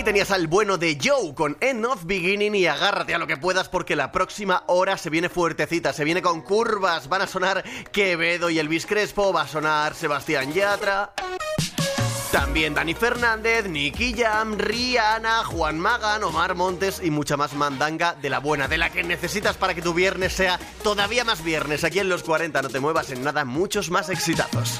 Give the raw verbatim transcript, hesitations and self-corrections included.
tenías al bueno de Joe con End of Beginning y agárrate a lo que puedas porque la próxima hora se viene fuertecita, se viene con curvas, van a sonar Quevedo y Elvis Crespo, va a sonar Sebastián Yatra, también Dani Fernández, Nicky Jam, Rihanna, Juan Magán, Omar Montes y mucha más mandanga de la buena, de la que necesitas para que tu viernes sea todavía más viernes. Aquí en Los cuarenta, no te muevas en nada, muchos más exitazos.